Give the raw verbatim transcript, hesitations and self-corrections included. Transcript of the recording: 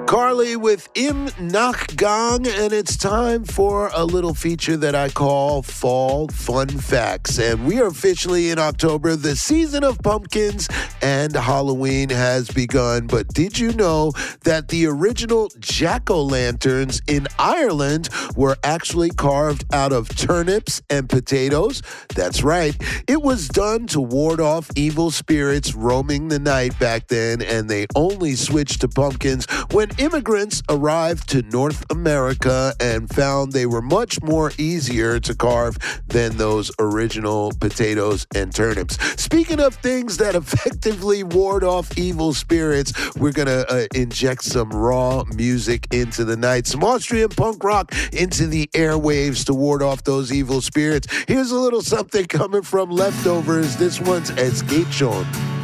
Carly with Im Nachgang, and it's time for a little feature that I call Fall Fun Facts. And we are officially in October. The season of pumpkins and Halloween has begun. But did you know that the original jack-o'-lanterns in Ireland were actually carved out of turnips and potatoes? That's right. It was done to ward off evil spirits roaming the night back then, and they only switched to pumpkins when immigrants arrived to North America and found they were much more easier to carve than those original potatoes and turnips. Speaking of things that effectively ward off evil spirits, we're going to uh, inject some raw music into the night, some Austrian punk rock into the airwaves to ward off those evil spirits. Here's a little something coming from Leftovers. This one's Es geht schon.